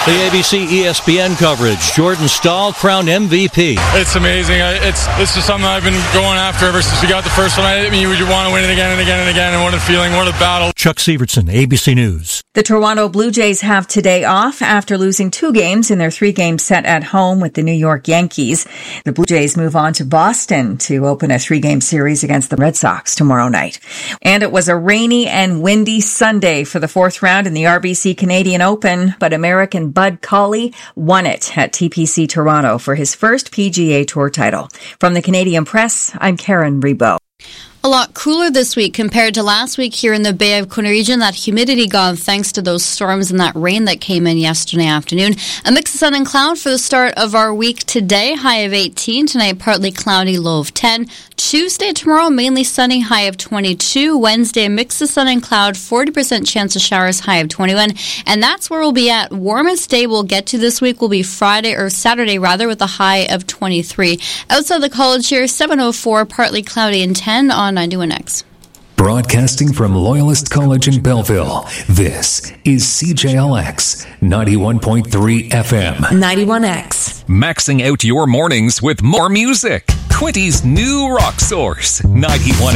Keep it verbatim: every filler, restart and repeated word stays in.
The A B C E S P N coverage. Jordan Staal crowned M V P. It's amazing. It's it's just something I've been going after ever since we got the first one. I mean, you would want to win it again and again and again, and what a feeling, what a battle. Chuck Severson, A B C News. The Toronto Blue Jays have today off after losing two games in their three-game set at home with the New York Yankees. The Blue Jays move on to Boston to open a three-game series against the Red Sox tomorrow night. And it was a rainy and windy Sunday for the fourth round in the R B C Canadian Open, but American Bud Cauley won it at T P C Toronto for his first P G A Tour title. From the Canadian Press, I'm Karen Rebo. A lot cooler this week compared to last week here in the Bay of Quinte region. That humidity gone thanks to those storms and that rain that came in yesterday afternoon. A mix of sun and cloud for the start of our week today. High of eighteen. Tonight, partly cloudy, low of ten. Tuesday, tomorrow, mainly sunny, high of twenty-two. Wednesday, a mix of sun and cloud, forty percent chance of showers, high of twenty-one. And that's where we'll be at. Warmest day we'll get to this week will be Friday, or Saturday rather, with a high of twenty-three. Outside the college here, seven oh four, partly cloudy and ten on ninety-one X. Broadcasting from Loyalist College in Belleville, this is C J L X ninety-one point three F M. ninety-one X. Maxing out your mornings with more music. Quinty's new rock source, ninety-one